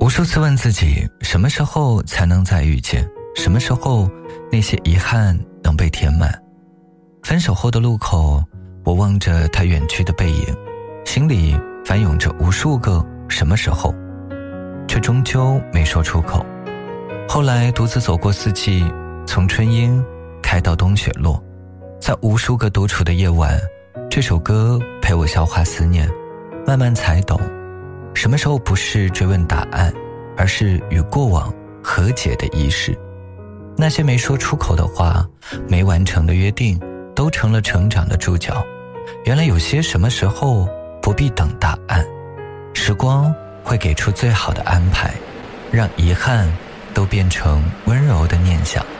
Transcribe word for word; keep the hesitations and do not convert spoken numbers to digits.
无数次问自己，什么时候才能再遇见？什么时候那些遗憾能被填满？分手后的路口，我望着他远去的背影，心里翻涌着无数个什么时候，却终究没说出口。后来独自走过四季，从春樱开到冬雪落，在无数个独处的夜晚，这首歌陪我消化思念，慢慢才懂，什么时候不是追问答案，而是与过往和解的仪式。那些没说出口的话，没完成的约定，都成了成长的注脚。原来有些什么时候不必等答案，时光会给出最好的安排，让遗憾都变成温柔的念想。